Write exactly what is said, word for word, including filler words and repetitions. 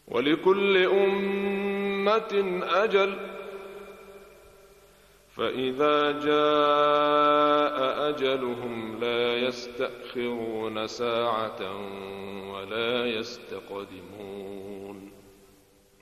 ولكل أمة أجل، فإذا جاء أجلهم لا يستأخرون ساعة ولا يستقدمون.